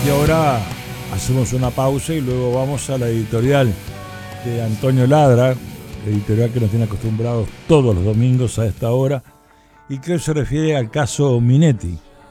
Y ahora hacemos una pausa y luego vamos a la editorial de Antonio Ladra, editorial que nos tiene acostumbrados todos los domingos a esta hora y que se refiere al caso Minetti.